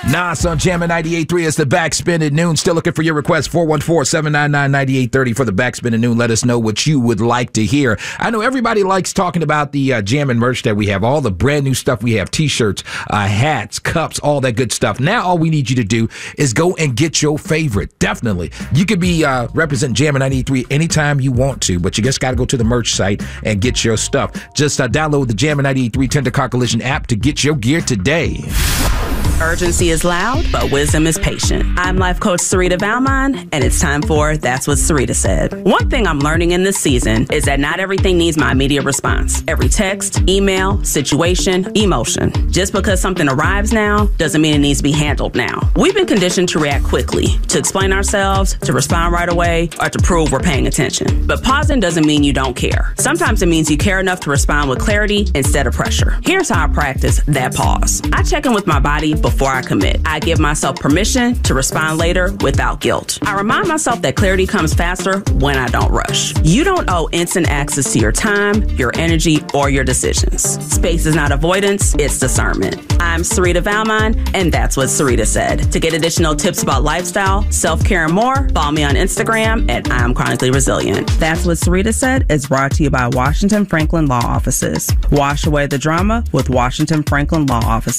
Nas on Jammin' 98.3 is the Backspin at noon. Still looking for your request, 414-799-9830 for the Backspin at noon. Let us know what you would like to hear. I know everybody likes talking about the Jammin' merch that we have, all the brand new stuff we have, T-shirts, hats, cups, all that good stuff. Now all we need you to do is go and get your favorite. Definitely. You could be representing Jammin' 98.3 anytime you want to, but you just got to go to the merch site and get your stuff. Just download the Jammin' 98.3 Tender Car Collision app to get your gear today. Urgency is loud, but wisdom is patient. I'm life coach Sarita Valmont, and it's time for That's What Sarita Said. One thing I'm learning in this season is that not everything needs my immediate response. Every text, email, situation, emotion. Just because something arrives now doesn't mean it needs to be handled now. We've been conditioned to react quickly, to explain ourselves, to respond right away, or to prove we're paying attention. But pausing doesn't mean you don't care. Sometimes it means you care enough to respond with clarity instead of pressure. Here's how I practice that pause. I check in with my body before I commit. I give myself permission to respond later without guilt. I remind myself that clarity comes faster when I don't rush. You don't owe instant access to your time, your energy, or your decisions. Space is not avoidance, it's discernment. I'm Sarita Valmont, and that's what Sarita said. To get additional tips about lifestyle, self-care, and more, follow me on Instagram at I'm Chronically Resilient. That's What Sarita Said is brought to you by Washington Franklin Law Offices. Wash away the drama with Washington Franklin Law Offices.